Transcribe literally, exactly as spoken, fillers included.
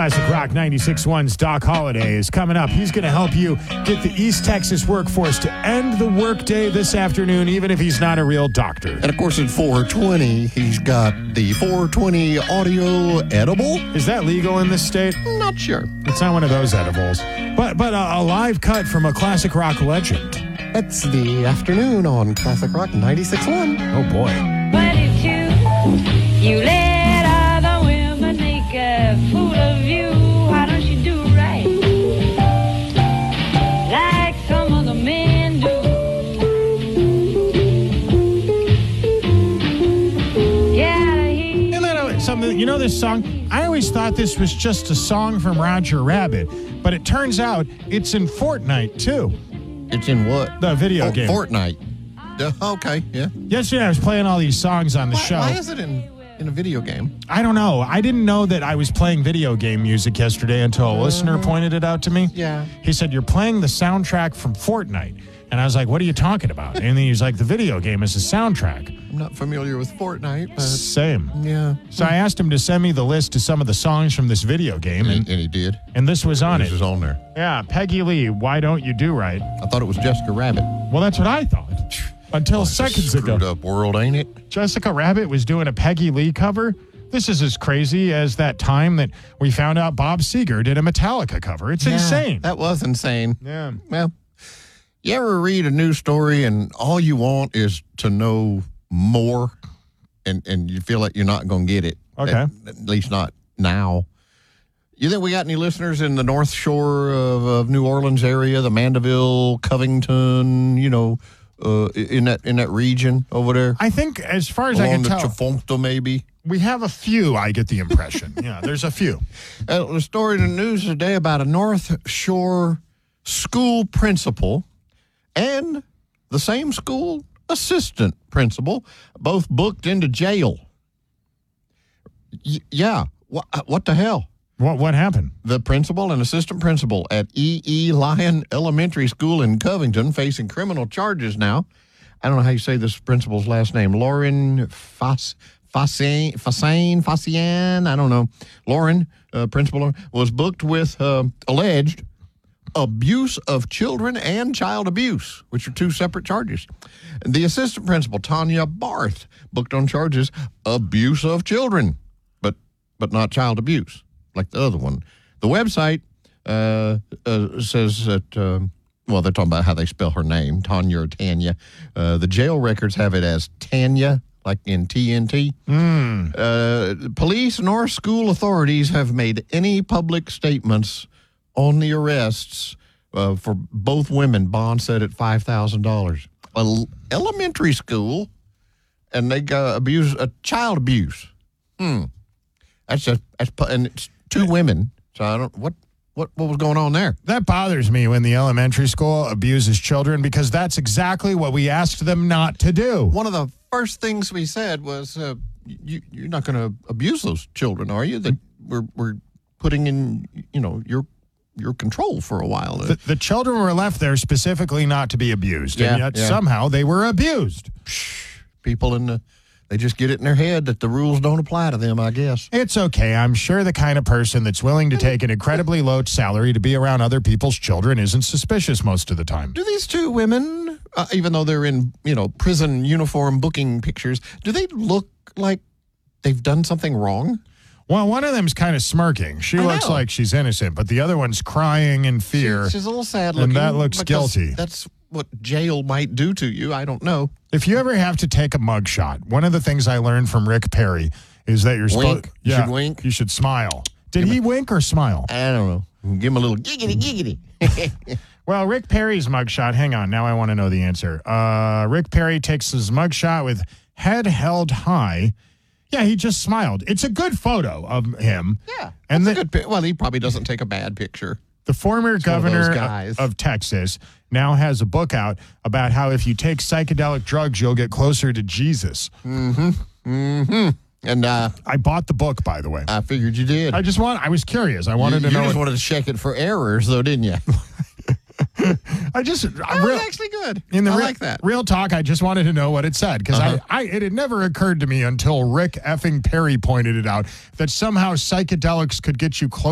Classic Rock ninety-six point one's Doc Holliday is coming up. He's going to help you get the East Texas workforce to end the workday this afternoon, even if he's not a real doctor. And, of course, at four twenty, he's got the four twenty audio edible. Is that legal in this state? Not sure. It's not one of those edibles. But, but a, a live cut from a classic rock legend. It's the afternoon on Classic Rock ninety-six point one. Oh, boy. twenty-two, you let other women make a fool of you. Why don't you do right like some of the men do? Yeah, he... And then uh, something, you know this song? I always thought this was just a song from Roger Rabbit, but it turns out it's in Fortnite, too. It's in what? The video oh, game. Fortnite. Uh, okay, yeah. Yesterday I was playing all these songs on the Why, show. why is it in, in a video game? I don't know. I didn't know that I was playing video game music yesterday until a listener pointed it out to me. Yeah. He said, you're playing the soundtrack from Fortnite. And I was like, what are you talking about? And then he's like, the video game is a soundtrack. I'm not familiar with Fortnite, but Same. yeah. So I asked him to send me the list of some of the songs from this video game. And, And, and he did. and this was on This it. is on there. Yeah, Peggy Lee, Why Don't You Do Right? I thought it was Jessica Rabbit. Well, that's what I thought. Until It's a seconds ago. screwed up world, ain't it? Jessica Rabbit was doing a Peggy Lee cover. This is as crazy as that time that we found out Bob Seger did a Metallica cover. It's Yeah, insane. That was insane. Yeah. Well, you ever read a news story and all you want is to know more and, and you feel like you're not going to get it? Okay. At, at least not now. You think we got any listeners in the North Shore of, of New Orleans area, the Mandeville, Covington, you know, uh, in that in that region over there? I think as far as I Along can the tell, Chifonta, maybe? we have a few, I get the impression. Yeah, there's a few. Uh, a story in the news today about a North Shore school principal and the same school assistant principal, both booked into jail. Y- yeah. What, what the hell? What what happened? The principal and assistant principal at E E. Lyon Elementary School in Covington facing criminal charges now. I don't know how you say this principal's last name. Lauren Fass, Fassain, Fassain, Fassian, I don't know. Lauren, uh, principal, was booked with uh, alleged abuse of children and child abuse, which are two separate charges. The assistant principal, Tanya Barth, booked on charges abuse of children, but but not child abuse, like the other one. The website uh, uh, says that, uh, well, they're talking about how they spell her name, Tanya or Tanya. Uh, the jail records have it as Tanya, like in T N T. Mm. Uh, police nor school authorities have made any public statements on the arrests uh, for both women. Bond set at five thousand dollars. A elementary school, and they got abuse, uh, child abuse. Hmm. That's just, that's, and it's two women. So I don't, what, what, what was going on there? That bothers me when the elementary school abuses children because that's exactly what we asked them not to do. One of the first things we said was, uh, you, you're not going to abuse those children, are you? That we're, we're putting in, you know, your your control for a while. The, the children were left there specifically not to be abused, and Yeah, yet yeah. somehow they were abused. People in the, they just get it in their head that the rules don't apply to them, I guess. It's okay. I'm sure the kind of person that's willing to take an incredibly low salary to be around other people's children isn't suspicious most of the time. Do these two women, uh, even though they're in, you know, prison uniform booking pictures, do they look like they've done something wrong? Well, one of them's kind of smirking. She I looks know. like she's innocent, but the other one's crying in fear. She- she's a little sad And looking. that looks because guilty. That's what jail might do to you. I don't know. If you ever have to take a mugshot, one of the things I learned from Rick Perry is that you're supposed Wink. You should wink. You should smile. Did he wink or smile? I don't know. Give him a little giggity giggity. Well, Rick Perry's mugshot, hang on, now I want to know the answer. Uh, Rick Perry takes his mugshot with head held high. Yeah, he just smiled. It's a good photo of him. Yeah. And that's the, a good pic- well, he probably doesn't take a bad picture. the former one of governor those guys. of Texas now has a book out about how if you take psychedelic drugs, you'll get closer to Jesus. Mm-hmm. And uh, I bought the book, by the way. I figured you did. I just want, I was curious. I wanted you, to know. You just what- wanted to check it for errors, though, didn't you? I just, That I was real, actually good. in the I real, like that. real talk, I just wanted to know what it said because Uh-huh. I, I, it had never occurred to me until Rick effing Perry pointed it out that somehow psychedelics could get you close